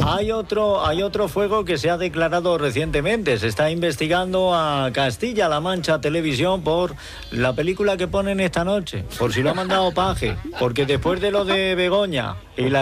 Hay otro fuego que se ha declarado recientemente. Se está investigando a Castilla-La Mancha Televisión por la película que ponen esta noche, por si lo ha mandado Paje, porque después de lo de Begoña y la